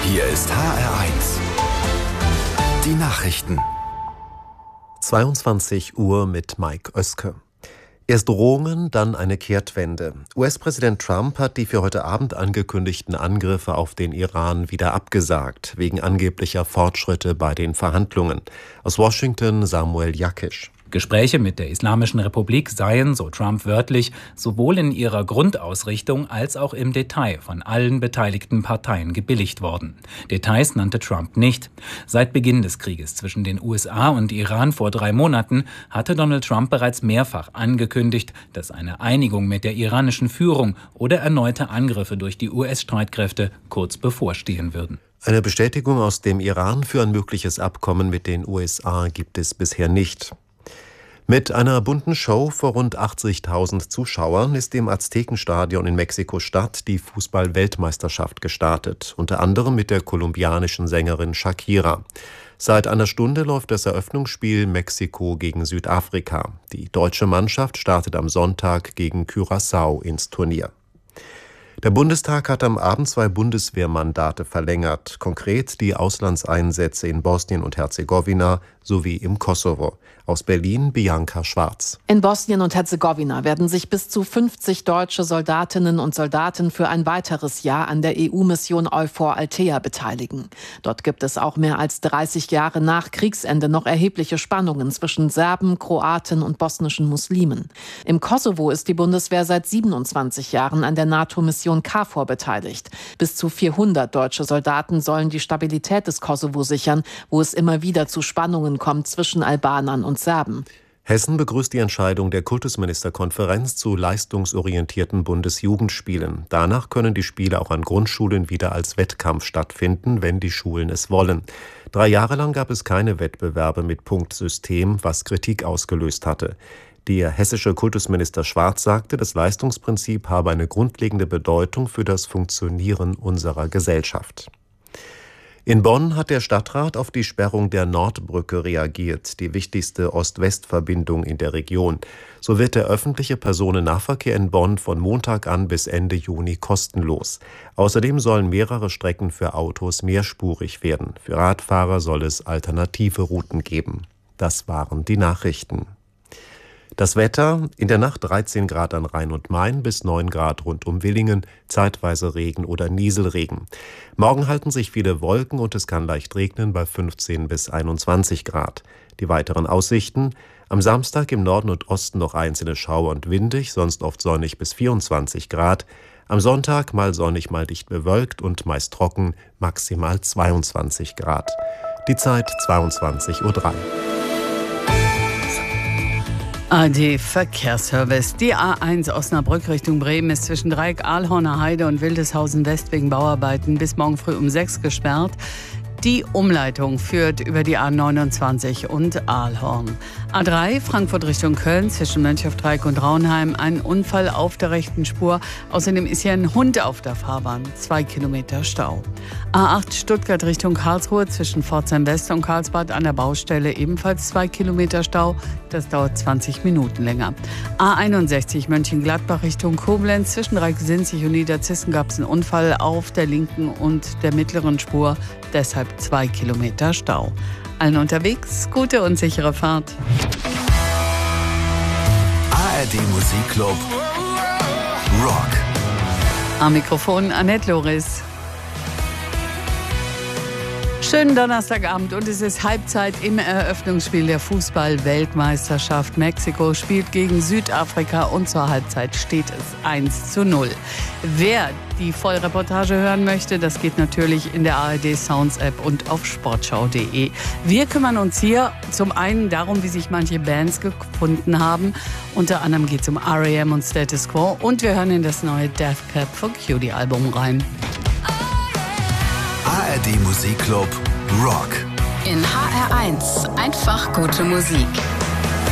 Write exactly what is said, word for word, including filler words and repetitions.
Hier ist H R eins. Die Nachrichten. zweiundzwanzig Uhr mit Mike Oeske. Erst Drohungen, dann eine Kehrtwende. U S-Präsident Trump hat die für heute Abend angekündigten Angriffe auf den Iran wieder abgesagt, wegen angeblicher Fortschritte bei den Verhandlungen. Aus Washington Samuel Jakisch. Gespräche mit der Islamischen Republik seien, so Trump wörtlich, sowohl in ihrer Grundausrichtung als auch im Detail von allen beteiligten Parteien gebilligt worden. Details nannte Trump nicht. Seit Beginn des Krieges zwischen den U S A und Iran vor drei Monaten hatte Donald Trump bereits mehrfach angekündigt, dass eine Einigung mit der iranischen Führung oder erneute Angriffe durch die U S-Streitkräfte kurz bevorstehen würden. Eine Bestätigung aus dem Iran für ein mögliches Abkommen mit den U S A gibt es bisher nicht. Mit einer bunten Show vor rund achtzigtausend Zuschauern ist im Aztekenstadion in Mexiko-Stadt die Fußball-Weltmeisterschaft gestartet, unter anderem mit der kolumbianischen Sängerin Shakira. Seit einer Stunde läuft das Eröffnungsspiel Mexiko gegen Südafrika. Die deutsche Mannschaft startet am Sonntag gegen Curaçao ins Turnier. Der Bundestag hat am Abend zwei Bundeswehrmandate verlängert, konkret die Auslandseinsätze in Bosnien und Herzegowina sowie im Kosovo. Aus Berlin Bianca Schwarz. In Bosnien und Herzegowina werden sich bis zu fünfzig deutsche Soldatinnen und Soldaten für ein weiteres Jahr an der E U-Mission EUFOR Althea beteiligen. Dort gibt es auch mehr als dreißig Jahre nach Kriegsende noch erhebliche Spannungen zwischen Serben, Kroaten und bosnischen Muslimen. Im Kosovo ist die Bundeswehr seit siebenundzwanzig Jahren an der NATO-Mission KFOR beteiligt. Bis zu vierhundert deutsche Soldaten sollen die Stabilität des Kosovo sichern, wo es immer wieder zu Spannungen kommt zwischen Albanern und Serben. Hessen begrüßt die Entscheidung der Kultusministerkonferenz zu leistungsorientierten Bundesjugendspielen. Danach können die Spiele auch an Grundschulen wieder als Wettkampf stattfinden, wenn die Schulen es wollen. Drei Jahre lang gab es keine Wettbewerbe mit Punktsystem, was Kritik ausgelöst hatte. Der hessische Kultusminister Schwarz sagte, das Leistungsprinzip habe eine grundlegende Bedeutung für das Funktionieren unserer Gesellschaft. In Bonn hat der Stadtrat auf die Sperrung der Nordbrücke reagiert, die wichtigste Ost-West-Verbindung in der Region. So wird der öffentliche Personennahverkehr in Bonn von Montag an bis Ende Juni kostenlos. Außerdem sollen mehrere Strecken für Autos mehrspurig werden. Für Radfahrer soll es alternative Routen geben. Das waren die Nachrichten. Das Wetter: in der Nacht dreizehn Grad an Rhein und Main bis neun Grad rund um Willingen, zeitweise Regen oder Nieselregen. Morgen halten sich viele Wolken und es kann leicht regnen bei fünfzehn bis einundzwanzig Grad. Die weiteren Aussichten: am Samstag im Norden und Osten noch einzelne Schauer und windig, sonst oft sonnig bis vierundzwanzig Grad. Am Sonntag mal sonnig, mal dicht bewölkt und meist trocken, maximal zweiundzwanzig Grad. Die Zeit zweiundzwanzig Uhr drei. A D Verkehrsservice. Die A eins Osnabrück Richtung Bremen ist zwischen Dreieck Ahlhorner Heide und Wildeshausen West wegen Bauarbeiten bis morgen früh um sechs gesperrt. Die Umleitung führt über die A neunundzwanzig und Ahlhorn. A drei Frankfurt Richtung Köln zwischen Mönch auf Dreieck und Raunheim. Ein Unfall auf der rechten Spur. Außerdem ist hier ein Hund auf der Fahrbahn. Zwei Kilometer Stau. A acht Stuttgart Richtung Karlsruhe zwischen Pforzheim West und Karlsbad an der Baustelle ebenfalls zwei Kilometer Stau. Das dauert zwanzig Minuten länger. A einundsechzig Mönchengladbach Richtung Koblenz zwischen Dreieck-Sinzig und Niederzissen gab es einen Unfall auf der linken und der mittleren Spur. Deshalb zwei Kilometer Stau. Allen unterwegs gute und sichere Fahrt. A R D Musikclub Rock. Am Mikrofon Annette Loris. Schönen Donnerstagabend und es ist Halbzeit im Eröffnungsspiel der Fußball-Weltmeisterschaft. Mexiko spielt gegen Südafrika und zur Halbzeit steht es eins zu null. Wer die Vollreportage hören möchte, das geht natürlich in der A R D Sounds App und auf sportschau punkt de. Wir kümmern uns hier zum einen darum, wie sich manche Bands gefunden haben. Unter anderem geht es um R E M und Status Quo und wir hören in das neue Death Cab for Cutie Album rein. A R D Musikclub Rock. In H R eins einfach gute Musik.